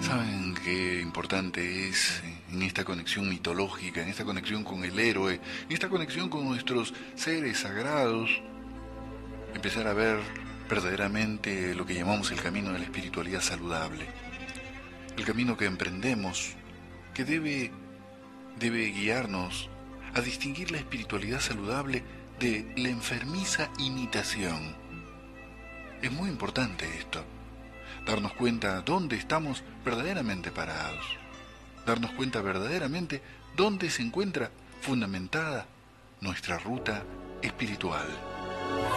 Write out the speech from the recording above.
¿Saben qué importante es en esta conexión mitológica, en esta conexión con el héroe, en esta conexión con nuestros seres sagrados, empezar a ver verdaderamente lo que llamamos el camino de la espiritualidad saludable? El camino que emprendemos, que debe guiarnos a distinguir la espiritualidad saludable de la enfermiza imitación. Es muy importante esto, darnos cuenta dónde estamos verdaderamente parados, darnos cuenta verdaderamente dónde se encuentra fundamentada nuestra ruta espiritual.